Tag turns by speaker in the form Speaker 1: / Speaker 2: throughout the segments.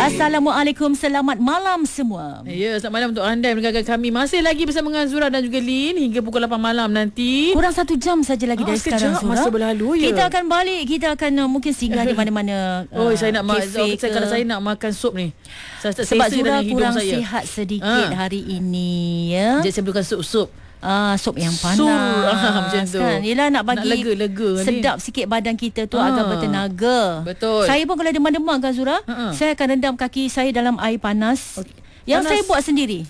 Speaker 1: Assalamualaikum, selamat malam semua.
Speaker 2: Ya, selamat malam untuk anda yang mendengarkan kami. Masih lagi bersama dengan Zura dan juga Lin hingga pukul 8 malam nanti.
Speaker 1: Kurang 1 jam saja lagi dari sekarang, Zura.
Speaker 2: Masa berlalu ya.
Speaker 1: Kita akan balik, kita akan mungkin singgah di mana-mana.
Speaker 2: Saya nak kalau saya nak makan sup ni.
Speaker 1: Sebab Zura kurang sihat sedikit hari ini ya.
Speaker 2: Jadi saya perlukan sup.
Speaker 1: Sup yang panas
Speaker 2: macam tu
Speaker 1: kan. Yelah nak bagi
Speaker 2: lega
Speaker 1: sedap
Speaker 2: ni.
Speaker 1: Sikit badan kita tu agar bertenaga.
Speaker 2: Betul.
Speaker 1: Saya pun kalau demam-demam kan Zura, saya akan rendam kaki saya dalam air panas. Yang saya buat sendiri.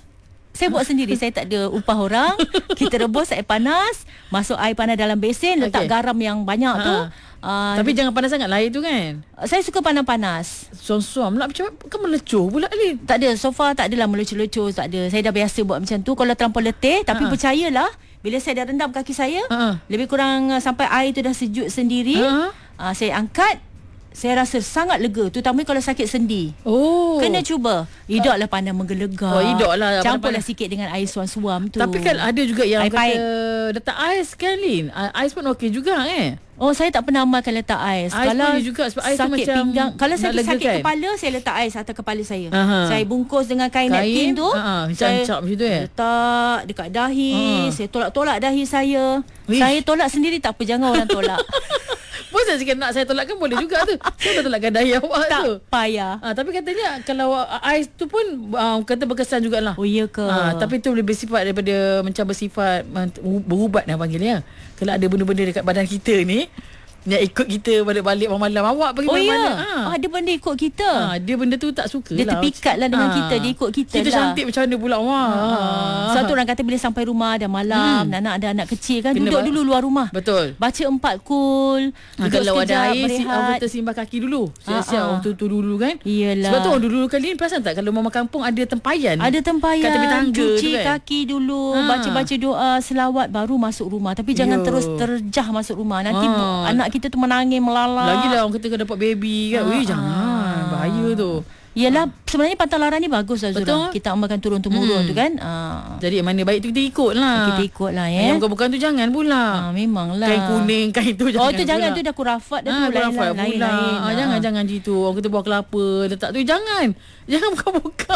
Speaker 1: Saya tak ada upah orang. Kita rebus air panas, masuk air panas dalam besen, letak garam yang banyak tu.
Speaker 2: Tapi jangan panas sangat lah air tu kan.
Speaker 1: Saya suka panas-panas.
Speaker 2: Suam-suam lah. Macam kan melecuh pula Lin.
Speaker 1: Tak ada, so far tak adalah melecuh-lecuh. Tak ada. Saya dah biasa buat macam tu. Kalau terlampau letih, tapi percayalah, bila saya dah rendam kaki saya, lebih kurang sampai air tu dah sejuk sendiri, saya angkat, saya rasa sangat lega. Terutamanya kalau sakit sendi. Kena cuba. Hiduplah pandang menggelegak.
Speaker 2: Hiduplah.
Speaker 1: Campurlah sikit dengan air suam-suam tu.
Speaker 2: Tapi kan ada juga yang
Speaker 1: air
Speaker 2: kata letak ais kan Lin. Ais pun okey juga
Speaker 1: saya tak pernah amalkan letak ais. Kalau
Speaker 2: juga, sebab ais
Speaker 1: sakit
Speaker 2: macam
Speaker 1: pinggang, kalau saya sakit
Speaker 2: kan?
Speaker 1: kepala, saya letak ais atas kepala saya. Saya bungkus dengan kain napkin tu.
Speaker 2: Saya cap macam tu
Speaker 1: letak dekat dahi. Saya tolak-tolak dahi saya. Saya tolak sendiri tak apa, jangan orang tolak.
Speaker 2: Boleh jika nak saya tolakkan boleh juga tu. Saya dah tolakkan dahi awak
Speaker 1: tak
Speaker 2: tu.
Speaker 1: Tak payah.
Speaker 2: Tapi katanya kalau ais tu pun kata berkesan jugalah.
Speaker 1: Oh ya ke?
Speaker 2: Tapi tu lebih bersifat daripada macam bersifat berubat nak panggilnya. Kalau ada benda-benda dekat badan kita ni yang ikut kita balik-balik malam-malam. Awak pergi mana-mana.
Speaker 1: Ada benda ikut kita.
Speaker 2: Dia benda tu tak suka
Speaker 1: dia
Speaker 2: lah. Dia
Speaker 1: terpikat lah dengan kita. Dia ikut kita
Speaker 2: lah. Kita cantik macam mana pula.
Speaker 1: Satu orang kata bila sampai rumah dah malam, nak ada anak kecil kan, duduk dulu luar rumah.
Speaker 2: Betul.
Speaker 1: Baca 4 kul.
Speaker 2: Kalau ada air,
Speaker 1: berehat.
Speaker 2: kita simbah kaki dulu. Siap-siap orang tu dulu kan.
Speaker 1: Iyalah.
Speaker 2: Sebab tu orang dulu kali ni perasan tak, kalau mama kampung ada tempayan.
Speaker 1: Ada tempayan.
Speaker 2: Kat tepi tangga
Speaker 1: cuci
Speaker 2: tu kan.
Speaker 1: Kaki dulu. Baca-baca doa, selawat, baru masuk rumah. Tapi jangan terus terjah masuk rumah. Nanti anak kita tu menangis, melala.
Speaker 2: Lagilah orang kata kau dapat baby kan. Jangan. Bahaya tu.
Speaker 1: Yelah, sebenarnya pantang larang ni bagus lah Zura. Betul. Kita amalkan turun-temurun tu kan.
Speaker 2: Jadi mana baik tu kita ikut lah.
Speaker 1: Kita ikut lah ya.
Speaker 2: Yang bukan-bukan tu jangan pula.
Speaker 1: Memanglah.
Speaker 2: Kain kuning, kain tu jangan.
Speaker 1: Tu jangan, tu dah kurafat dah tu.
Speaker 2: Kurafat pula. Jangan gitu. Orang kata buah kelapa letak tu. Jangan bukan.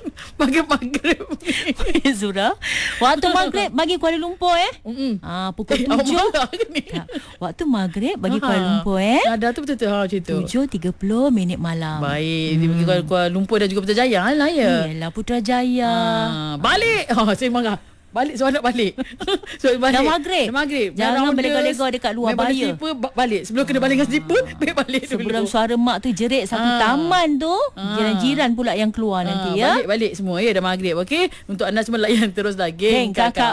Speaker 2: Maghrib
Speaker 1: Zura, waktu maghrib bagi Kuala Lumpur pukul 7. Waktu maghrib bagi Kuala Lumpur
Speaker 2: Ada tu betul-betul macam tu.
Speaker 1: 7.30 malam.
Speaker 2: Baik. Dia pergi Kuala Lumpur dan juga Putrajaya lah ya.
Speaker 1: Yalah, Putrajaya.
Speaker 2: Balik. Saya marah. Balik nak balik.
Speaker 1: Dah maghrib. Jangan berlega-lega dekat luar bahaya.
Speaker 2: Balik. Sebelum kena balik dengan slipper, balik dulu.
Speaker 1: Sebelum suara mak tu jerit satu taman tu, jiran-jiran pula yang keluar nanti ya.
Speaker 2: Balik semua ya, dah maghrib. Okey. Untuk anda semua layan terus lagi.
Speaker 1: Geng Kakak